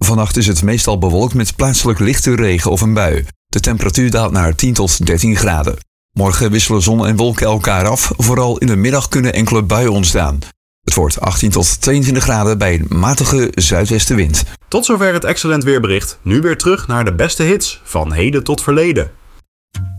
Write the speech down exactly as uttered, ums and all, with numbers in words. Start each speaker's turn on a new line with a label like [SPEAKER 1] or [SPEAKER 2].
[SPEAKER 1] Vannacht is het meestal bewolkt met plaatselijk lichte regen of een bui. De temperatuur daalt naar tien tot dertien graden. Morgen wisselen zon en wolken elkaar af. Vooral in de middag kunnen enkele buien ontstaan. Het wordt achttien tot tweeëntwintig graden bij een matige zuidwestenwind.
[SPEAKER 2] Tot zover het Excellent Weerbericht. Nu weer terug naar de beste hits van heden tot verleden.